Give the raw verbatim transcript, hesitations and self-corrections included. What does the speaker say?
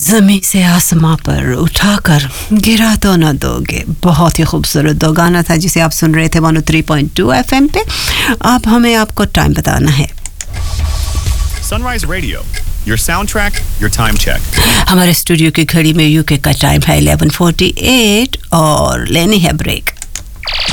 ज़मीं से आसमां पर उठाकर गिरा तो न दोगे, बहुत ही खूबसूरत दो गाना था जिसे आप सुन रहे थे one O three point two FM पे। अब हमें आपको टाइम बताना है। Sunrise Radio, your soundtrack, your time check. हमारे स्टूडियो की घड़ी में यूके का टाइम है इलेवन फोर्टी एट और लेनी है ब्रेक।